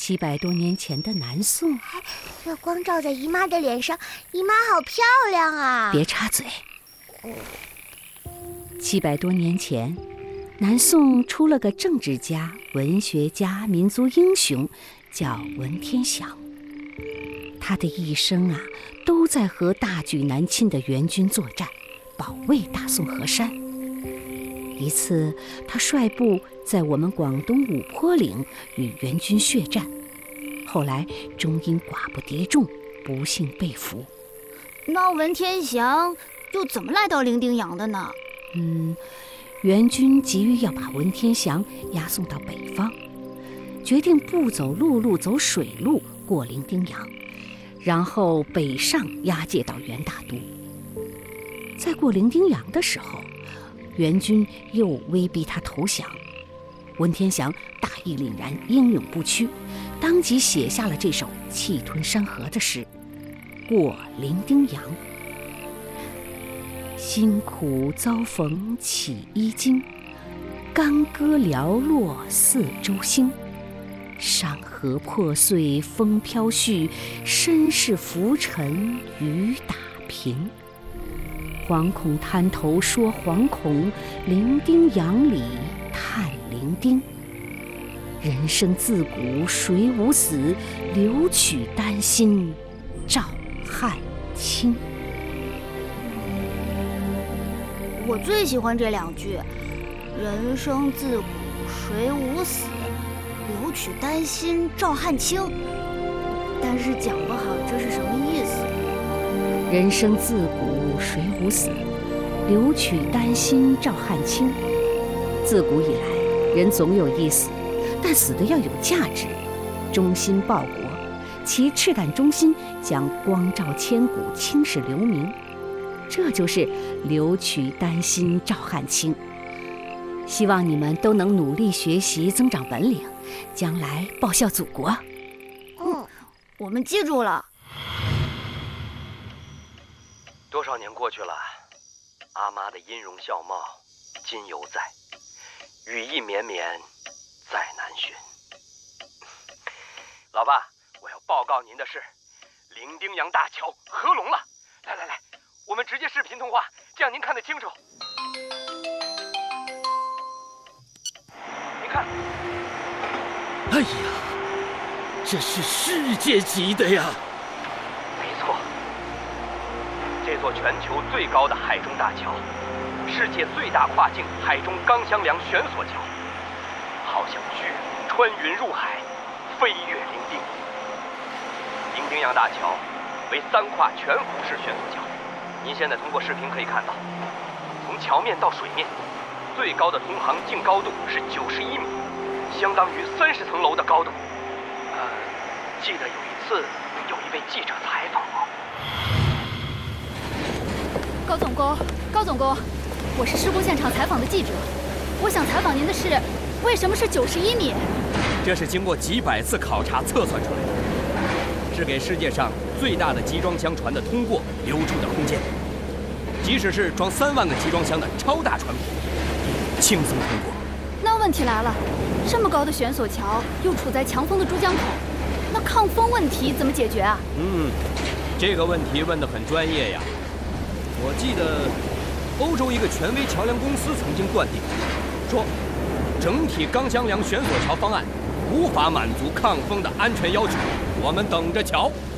700多年前的南宋。 月光照在姨妈的脸上，姨妈好漂亮啊！ 别插嘴。700多年前，南宋出了个政治家、文学家、民族英雄，叫文天祥。他的一生都在和大举南侵的元军作战，保卫大宋河山。一次，他率部在我们广东五坡岭与元军血战，后来终因寡不敌众，不幸被俘。 那文天祥又怎么来到伶仃洋的呢？ 元军急于要把文天祥押送到北方，决定不走陆路，走水路过伶仃洋，然后北上押解到元大都。在过伶仃洋的时候，元军又威逼他投降，文天祥大义凛然，英勇不屈，当即写下了这首气吞山河的诗《过伶仃洋》。辛苦遭逢起衣襟，干戈寥落四周星。山河破碎风飘絮，身世浮沉雨打萍。惶恐滩头说惶恐，伶仃洋里叹伶仃。人生自古谁无死，留取丹心照汗青。 我最喜欢这2句：人生自古谁无死，留取丹心照汗青。但是讲不好这是什么意思。 人生自古谁无死，留取丹心照汗青。自古以来，人总有一死，但死的要有价值，忠心报国，其赤胆忠心将光照千古，青史留名。这就是留取丹心照汗青。希望你们都能努力学习，增长本领，将来报效祖国。 我们记住了。 多少年过去了，阿妈的音容笑貌今犹在，羽翼绵绵再难寻。老爸，我要报告您的是，伶仃洋大桥合龙了！来，我们直接视频通话，这样您看得清楚。您看， 哎呀，这是世界级的呀！ 没错，这座全球最高的海中大桥，世界最大跨境海中钢箱梁悬索桥，好像巨龙穿云入海，飞越伶仃。伶仃洋大桥为3跨全幅式悬索桥。您现在通过视频可以看到，从桥面到水面，最高的通航径高度是91米，相当于30层楼的高度。记得有一次，有一位记者采访我。 高总工，我是事故现场采访的记者，我想采访您的是，为什么是91米？ 这是经过几百次考察测算出来的，是给世界上最大的集装箱船的通过留出的空间。即使是装3万个集装箱的超大船舶，轻松通过。 那问题来了，这么高的悬索桥又处在强风的珠江口，那抗风问题怎么解决啊？ 这个问题问得很专业呀。我记得欧洲一个权威桥梁公司曾经断定，说整体钢箱梁悬索桥方案无法满足抗风的安全要求，我们等着瞧。